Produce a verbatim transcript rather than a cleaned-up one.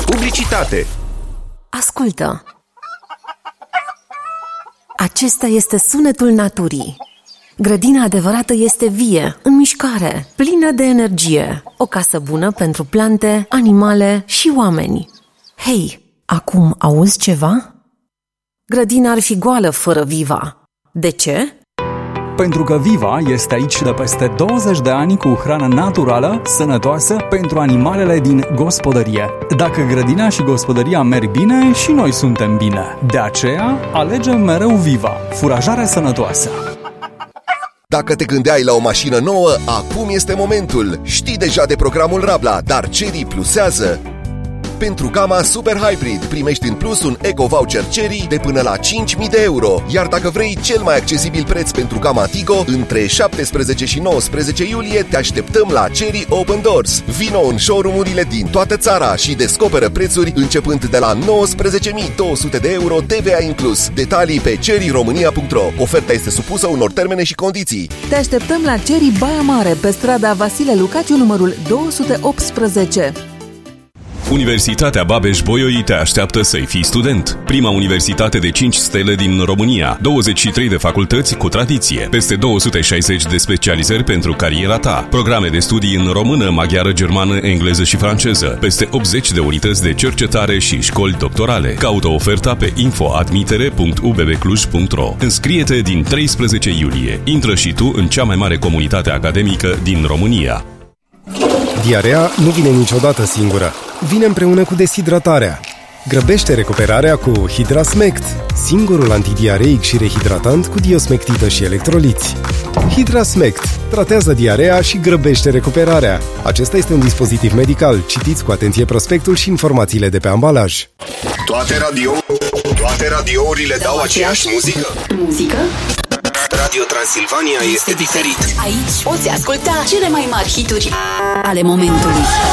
Publicitate. Ascultă! Acesta este sunetul naturii. Grădina adevărată este vie, în mișcare, plină de energie. O casă bună pentru plante, animale și oameni. Hei, acum auzi ceva? Grădina ar fi goală fără Viva. De ce? Pentru că Viva este aici de peste douăzeci de ani cu hrană naturală, sănătoasă pentru animalele din gospodărie. Dacă grădina și gospodăria merg bine, și noi suntem bine. De aceea, alegem mereu Viva, furajare sănătoasă. Dacă te gândeai la o mașină nouă, acum este momentul. Știi deja de programul Rabla, dar Chery plusează. Pentru gama Super Hybrid primești în plus un Eco Voucher Chery de până la cinci mii de euro. Iar dacă vrei cel mai accesibil preț pentru gama Tigo, între șaptesprezece și nouăsprezece iulie te așteptăm la Chery Open Doors. Vino în showroom-urile din toată țara și descoperă prețuri începând de la nouăsprezece mii două sute de euro, T V A inclus. Detalii pe chery românia punct ro. Oferta este supusă unor termene și condiții. Te așteptăm la Chery Baia Mare, pe strada Vasile Lucaciu, numărul două sute optsprezece. Universitatea Babeș-Bolyai te așteaptă să-i fii student. Prima universitate de cinci stele din România, douăzeci și trei de facultăți cu tradiție, peste două sute șaizeci de specializări pentru cariera ta, programe de studii în română, maghiară, germană, engleză și franceză, peste optzeci de unități de cercetare și școli doctorale. Caută oferta pe info admitere punct u b b cluj punct ro. Înscrie-te din treisprezece iulie. Intră și tu în cea mai mare comunitate academică din România. Diarea nu vine niciodată singură. Vine împreună cu deshidratarea. Grăbește recuperarea cu Hidrasmect, singurul antidiareic și rehidratant cu diosmectită și electroliți. Hidrasmect tratează diarea și grăbește recuperarea. Acesta este un dispozitiv medical. Citiți cu atenție prospectul și informațiile de pe ambalaj. Toate radio, toate radiourile dau aceeași muzică. Muzică? Radio Transilvania este diferit. Aici poți asculta cele mai mari hituri ale momentului.